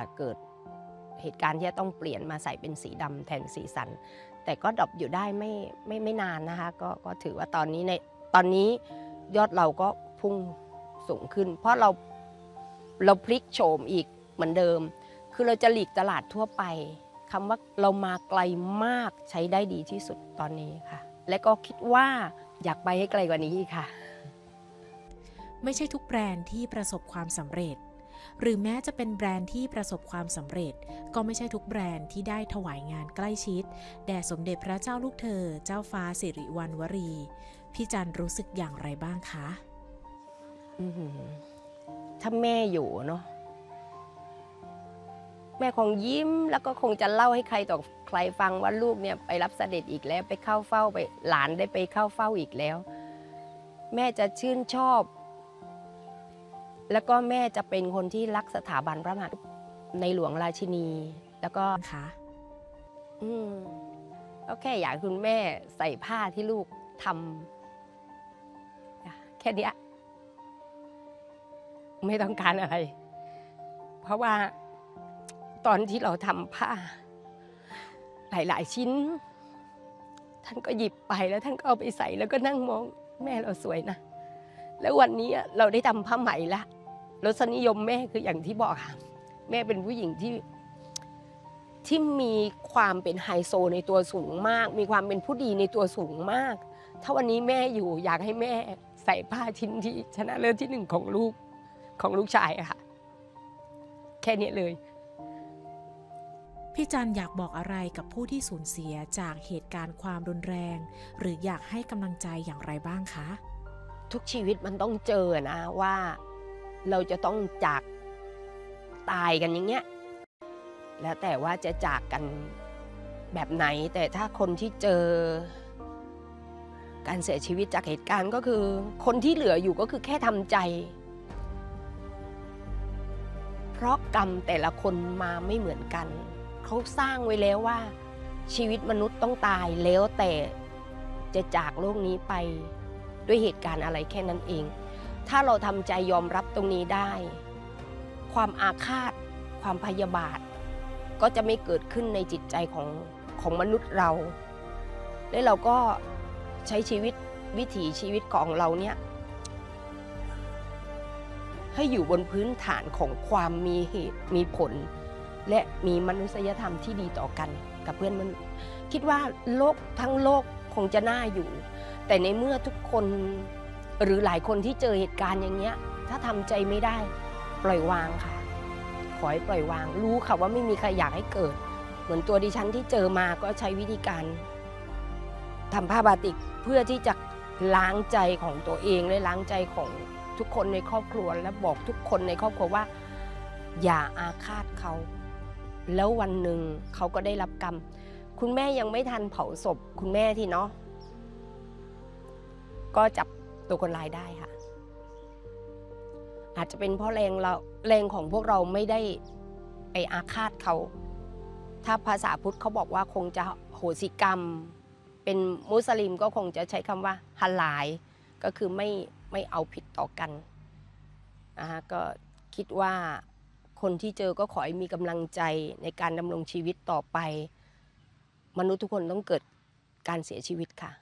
เกิดเหตุการณ์ที่จะต้องเปลี่ยนมาใส่เป็นสีดำแทนสีสันแต่ก็ดรอปอยู่ได้ไม่นานนะคะก็ถือว่าตอนนี้ยอดเราก็พุ่งสูงขึ้นเพราะเราพลิกโฉมอีกเหมือนเดิมคือเราจะหลีกตลาดทั่วไปคำว่าเรามาไกลมากใช้ได้ดีที่สุดตอนนี้ค่ะและก็คิดว่าอยากไปให้ไกลกว่านี้อีกค่ะไม่ใช่ทุกแบรนด์ที่ประสบความสำเร็จหรือแม้จะเป็นแบรนด์ที่ประสบความสำเร็จก็ไม่ใช่ทุกแบรนด์ที่ได้ถวายงานใกล้ชิดแด่สมเด็จพระเจ้าลูกเธอเจ้าฟ้าสิริวัณวรีพี่จันรู้สึกอย่างไรบ้างคะถ้าแม่อยู่เนาะแม่คงยิ้มแล้วก็คงจะเล่าให้ใครต่อใครฟังว่าลูกเนี่ยไปรับเสด็จอีกแล้วไปเข้าเฝ้าไปหลานได้ไปเข้าเฝ้าอีกแล้วแม่จะชื่นชอบแล้วก็แม่จะเป็นคนที่รักสถาบันพระมหากษัตริย์ในหลวงราชินีแล้วก็ค่ะก็แค่อยากคุณแม่ใส่ผ้าที่ลูกทำแค่นี้ไม่ต้องการอะไรเพราะว่าตอนที่เราทำผ้าหลายๆชิ้นท่านก็หยิบไปแล้วท่านก็เอาไปใส่แล้วก็นั่งมองแม่เราสวยนะแล้ววันนี้เราได้ทำผ้าไหมละรสนิยมแม่คืออย่างที่บอกค่ะแม่เป็นผู้หญิงที่มีความเป็นไฮโซในตัวสูงมากมีความเป็นผู้ดีในตัวสูงมากถ้าวันนี้แม่อยู่อยากให้แม่ใส่ผ้าชิ้นที่ชนะเลิศที่1ของลูกชายค่ะแค่นี้เลยพี่จันอยากบอกอะไรกับผู้ที่สูญเสียจากเหตุการณ์ความรุนแรงหรืออยากให้กำลังใจอย่างไรบ้างคะทุกชีวิตมันต้องเจอนะว่าเราจะต้องจากตายกันอย่างเงี้ยแล้วแต่ว่าจะจากกันแบบไหนแต่ถ้าคนที่เจอการเสียชีวิตจากเหตุการณ์ก็คือคนที่เหลืออยู่ก็คือแค่ทำใจเพราะกรรมแต่ละคนมาไม่เหมือนกันเขาสร้างไว้แล้วว่าชีวิตมนุษย์ต้องตายแล้วแต่จะจากโลกนี้ไปด้วยเหตุการณ์อะไรแค่นั้นเองถ้าเราทำใจยอมรับตรงนี้ได้ความอาฆาตความพยาบาทก็จะไม่เกิดขึ้นในจิตใจของมนุษย์เราและเราก็ใช้ชีวิตวิถีชีวิตของเราเนี่ยให้อยู่บนพื้นฐานของความมีเหตุมีผลและมีมนุษยธรรมที่ดีต่อกันกับเพื่อนมนุษย์คิดว่าโลกทั้งโลกคงจะน่าอยู่แต่ในเมื่อทุกคนหรือหลายคนที่เจอเหตุการณ์อย่างเงี้ยถ้าทำใจไม่ได้ปล่อยวางค่ะขอให้ปล่อยวางรู้ค่ะว่าไม่มีใครอยากให้เกิดเหมือนตัวดิฉันที่เจอมาก็ใช้วิธีการทำผ้าบาติกเพื่อที่จะล้างใจของตัวเองและล้างใจของทุกคนในครอบครัวและบอกทุกคนในครอบครัวว่าอย่าอาฆาตเขาแล้ววันหนึ่งเขาก็ได้รับกรรมคุณแม่ยังไม่ทันเผาศพคุณแม่ที่เนาะก็จับตัวคนร้ายได้ค่ะอาจจะเป็นเพราะแรงของพวกเราไม่ได้ไปอาฆาตเขาถ้าภาษาพุทธเขาบอกว่าคงจะโหสิกรรมเป็นมุสลิมก็คงจะใช้คำว่าฮัลาลก็คือไม่เอาผิดต่อกันนะคะก็คิดว่าคนที่เจอก็ขอให้มีกำลังใจในการดำรงชีวิตต่อไปมนุษย์ทุกคนต้องเกิดการเสียชีวิตค่ะ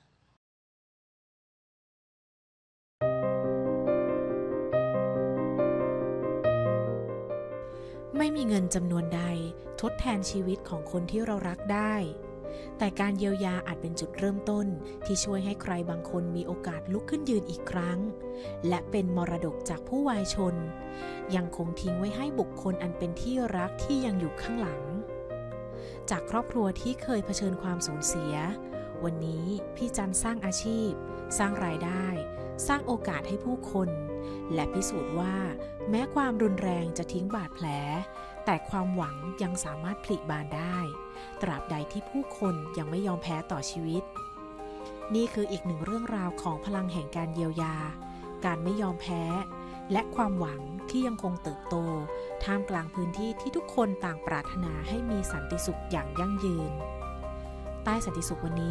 ไม่มีเงินจำนวนใดทดแทนชีวิตของคนที่เรารักได้แต่การเยียวยาอาจเป็นจุดเริ่มต้นที่ช่วยให้ใครบางคนมีโอกาสลุกขึ้นยืนอีกครั้งและเป็นมรดกจากผู้วายชนยังคงทิ้งไว้ให้บุคคลอันเป็นที่รักที่ยังอยู่ข้างหลังจากครอบครัวที่เคยเผชิญความสูญเสียวันนี้พี่จันสร้างอาชีพสร้างรายได้สร้างโอกาสให้ผู้คนและพิสูจน์ว่าแม้ความรุนแรงจะทิ้งบาดแผลแต่ความหวังยังสามารถผลิบานได้ตราบใดที่ผู้คนยังไม่ยอมแพ้ต่อชีวิตนี่คืออีกหนึ่งเรื่องราวของพลังแห่งการเยียวยาการไม่ยอมแพ้และความหวังที่ยังคงเติบโตท่ามกลางพื้นที่ที่ทุกคนต่างปรารถนาให้มีสันติสุขอย่างยั่งยืนใต้สันติสุขวันนี้